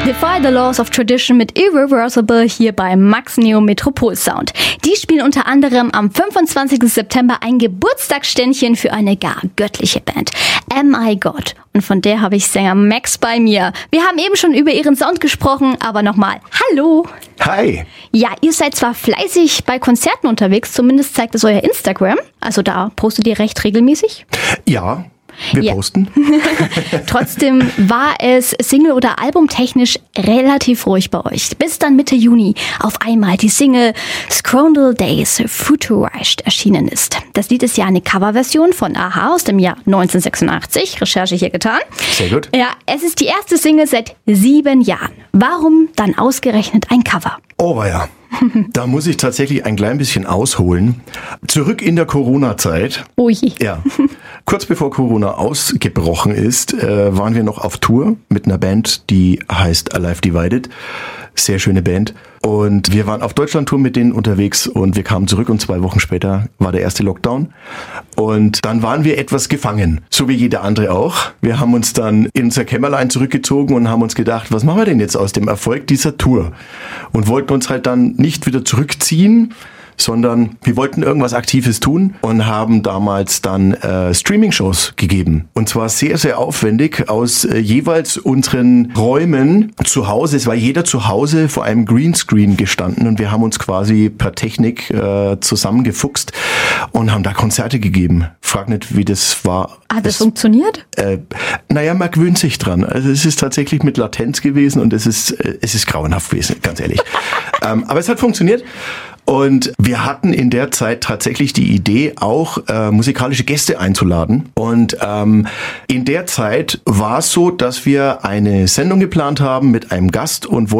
Defy the Laws of Tradition mit Irreversible hier bei Max Neo Metropol Sound. Die spielen unter anderem am 25. September ein Geburtstagsständchen für eine gar göttliche Band, Am I God. Und von der habe ich Sänger Max bei mir. Wir haben eben schon über ihren Sound gesprochen, aber nochmal, hallo. Hi. Ja, ihr seid zwar fleißig bei Konzerten unterwegs, zumindest zeigt es euer Instagram. Also da postet ihr recht regelmäßig. Ja. Wir posten. Trotzdem war es Single- oder Albumtechnisch relativ ruhig bei euch. Bis dann Mitte Juni auf einmal die Single Scrondal Days Futurized erschienen ist. Das Lied ist ja eine Coverversion von a-ha aus dem Jahr 1986. Recherche hier getan. Sehr gut. Ja, es ist die erste Single seit 7 Jahren. Warum dann ausgerechnet ein Cover? Oh ja. Da muss ich tatsächlich ein klein bisschen ausholen. Zurück in der Corona-Zeit. Oh je. Ja. Kurz bevor Corona ausgebrochen ist, waren wir noch auf Tour mit einer Band, die heißt Alive Divided. Sehr schöne Band. Und wir waren auf Deutschland-Tour mit denen unterwegs und wir kamen zurück und 2 Wochen später war der erste Lockdown. Und dann waren wir etwas gefangen, so wie jeder andere auch. Wir haben uns dann in unser Kämmerlein zurückgezogen und haben uns gedacht, was machen wir denn jetzt aus dem Erfolg dieser Tour? Und wollten uns halt dann nicht wieder zurückziehen, sondern wir wollten irgendwas Aktives tun und haben damals dann Streaming-Shows gegeben. Und zwar sehr, sehr aufwendig aus jeweils unseren Räumen zu Hause. Es war jeder zu Hause vor einem Greenscreen gestanden und wir haben uns quasi per Technik zusammengefuchst und haben da Konzerte gegeben. Frag nicht, wie das war. Hat das funktioniert? Naja, man gewöhnt sich dran. Also es ist tatsächlich mit Latenz gewesen und es ist grauenhaft gewesen, ganz ehrlich. Aber es hat funktioniert. Und wir hatten in der Zeit tatsächlich die Idee, auch musikalische Gäste einzuladen. Und in der Zeit war es so, dass wir eine Sendung geplant haben mit einem Gast und